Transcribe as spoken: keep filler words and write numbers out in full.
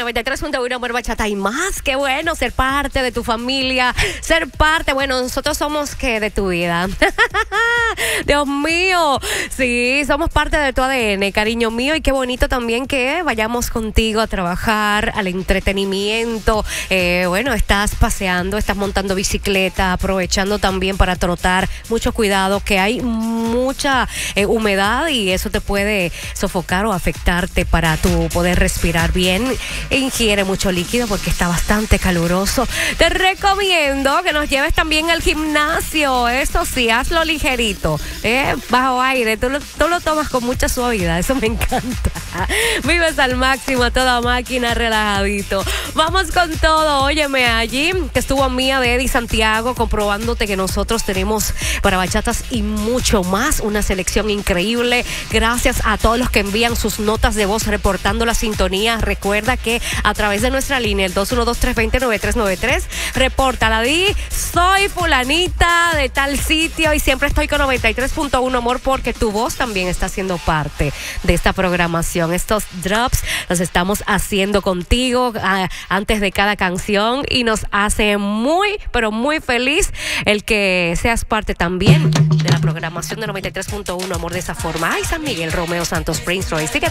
noventa y tres punto uno Amor, Bachata y más. Qué bueno ser parte de tu familia, ser parte, bueno, nosotros somos que de tu vida. Dios mío, sí, somos parte de tu A D N, cariño mío, y qué bonito también que vayamos contigo a trabajar, al entretenimiento. Eh, bueno, estás paseando, estás montando bicicleta, aprovechando también para trotar. Mucho cuidado, que hay mucha eh, humedad y eso te puede sofocar o afectarte para tu poder respirar bien. Ingiere mucho líquido porque está bastante caluroso. Te recomiendo que nos lleves también al gimnasio. Eso sí, hazlo ligerito, eh, bajo aire. Tú lo, tú lo tomas con mucha suavidad. Eso me encanta. Vives al máximo, a toda máquina, relajadito. Vamos con todo. Óyeme, allí que estuvo Mía de Eddie Santiago comprobándote que nosotros tenemos para bachatas y mucho más. Una selección increíble. Gracias a todos los que envían sus notas de voz reportando la sintonía. Recuerda que a través de nuestra línea, el dos uno dos, tres dos cero, nueve tres nueve tres, repórtala, di, soy fulanita de tal sitio y siempre estoy con noventa y tres punto uno Amor, porque tu voz también está siendo parte de esta programación. Estos drops los estamos haciendo contigo uh, antes de cada canción y nos hace muy, pero muy feliz el que seas parte también de la programación de noventa y tres punto uno Amor de esa forma. Ay, San Miguel, Romeo Santos, Prince Royce.